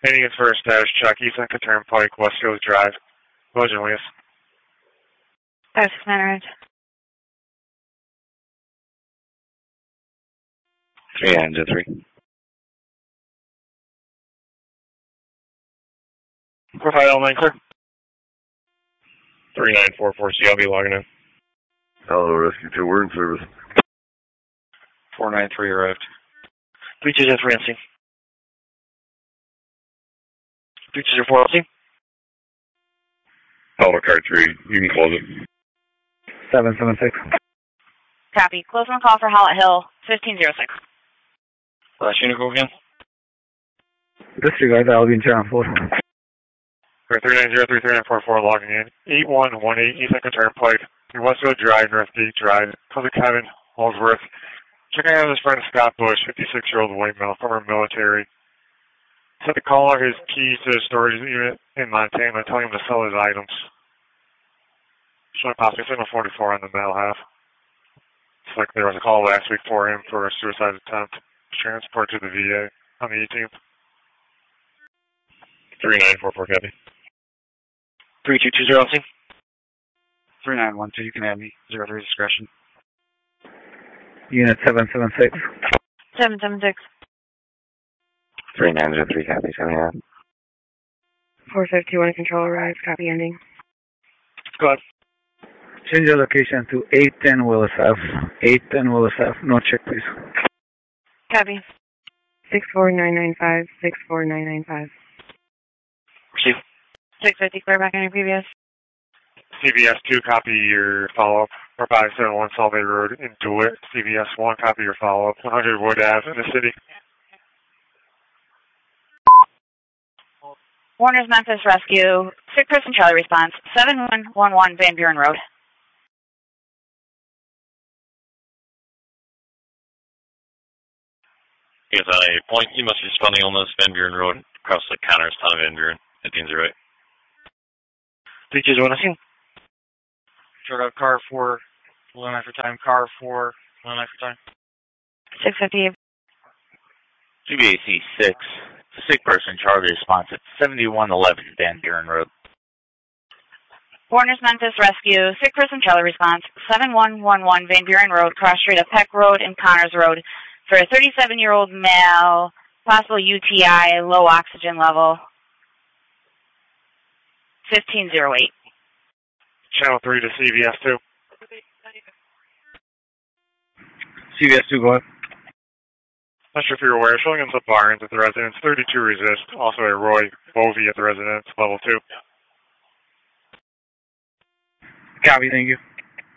Indians for a status check, East Lincoln Turnpike, Westfield Drive, William Lewis. 569 arrived. 3903. 45 L9 clear. 3944C, I'll be logging in. Hello, Rescue 2, we're in service. 493 arrived. 320 NC. 324 LC. Hello, car 3, you can close it. 776. Copy. Close on call for Hallett Hill, 1506. Last unit go again? Disregard, that'll be in channel 4. For 390-33944 logging in. 8118 East Lincoln Turnpike, Westfield Drive, North Gate Drive, cousin Kevin Holsworth. Checking out his friend Scott Bush, 56-year-old white male, former military. Sent the caller his keys to the storage unit in Montana, telling him to sell his items. Showing possibly signal 44 on the mail half. It's like there was a call last week for him for a suicide attempt. Transport to the VA on the 18th. 3944, copy. 3220 LC. 3912, you can have me. 03 discretion. Unit 776. 776. 3903, copy. 79. 451 control arrived. Copy ending. Go ahead. Change your location to 810 Willis Ave. 810 Willis Ave. No check, please. Copy. 64995. 64995. Receive. 650 clear back on your previous. CVS 2, copy your follow-up. Or 571 Salt Bay Road in DeWitt. CVS 1, copy your follow-up. 100 Wood Ave in the city. Warner's Memphis Rescue. Sick person Charlie response. 7111 Van Buren Road. He is on a point. You must be responding on this Van Buren Road across the counters, town of Van Buren. 1508. 3220. Short out car 4, 1 for time. Car 4, 1 for time. 650. GBAC 6. The sick person Charlie response at 7111 Van Buren Road. Warner's Memphis Rescue. Sick person Charlie response. 7111 Van Buren Road, cross street of Peck Road and Connors Road for a 37-year-old male, possible UTI, low oxygen level. 1508. Channel 3 to CVS 2. CVS 2, go ahead. Not sure if you're aware, showing him some Barnes at the residence, 32 resist, also a Roy Bovey at the residence, level 2. Copy, thank you.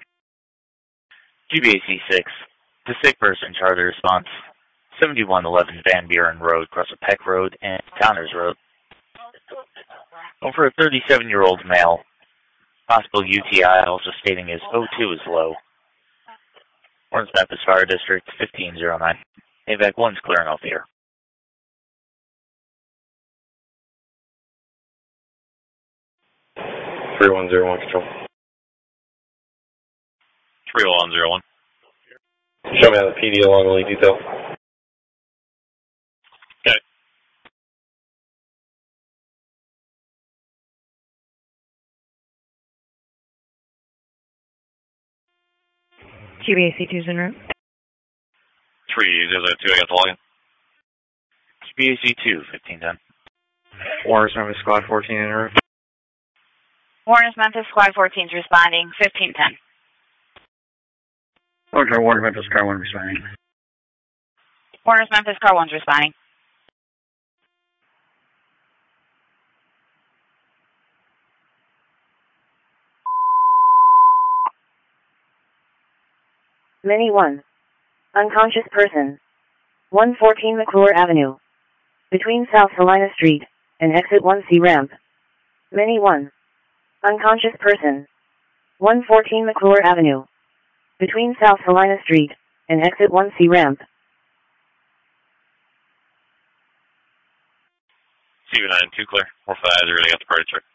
GBAC 6. The sick person Charlie response. 7111 Van Buren Road, across the Peck Road and Connors Road. For a 37-year-old male, possible UTI, also stating his O2 is low. Warren's Memphis Fire District, 1509. AVAC 1's clearing off the air. Three one zero one control. 30101. Show me how the PD along the lead detail. Okay. GBAC 2's en route. 3002, I got the login. GBAC 2, 1510. Warner's Memphis Squad 14 en route. Warner's Memphis Squad 14's responding. 1510. Okay, Warner Memphis Car 1 responding. Warner's Memphis Car 1's responding. Mini 1. Unconscious person. 114 McClure Avenue. Between South Helena Street and Exit 1C ramp. Mini 1. Unconscious person. 114 McClure Avenue. Between South Helena Street and Exit 1C ramp. CV9, 2 clear. 45, I already got the party check.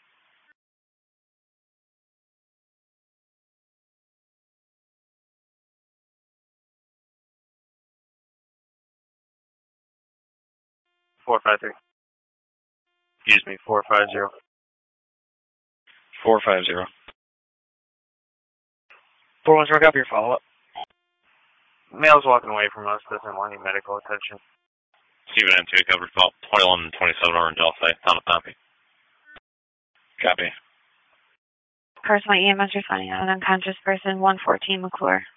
Excuse me, 450. 450. 410, copy your follow-up. Male's walking away from us, doesn't want any medical attention. Steven M2, covered fault 21 and 27 over in Delphi, town of Pompey. Copy. Carson EMS responding on an unconscious person, 114 McClure.